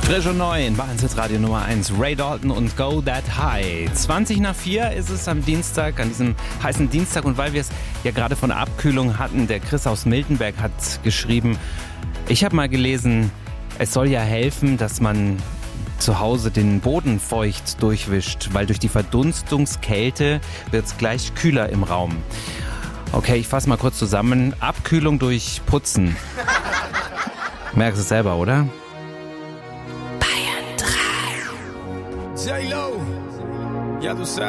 Frisch und neu in Wahnsinnsradio Nummer 1, Ray Dalton und Go That High. 20:04 ist es am Dienstag, an diesem heißen Dienstag. Und weil wir es ja gerade von Abkühlung hatten, der Chris aus Miltenberg hat geschrieben, ich habe mal gelesen, es soll ja helfen, dass man zu Hause den Boden feucht durchwischt, weil durch die Verdunstungskälte wird es gleich kühler im Raum. Okay, ich fasse mal kurz zusammen. Abkühlung durch Putzen. Merkst du es selber, oder? J-Lo, ya tú sabes.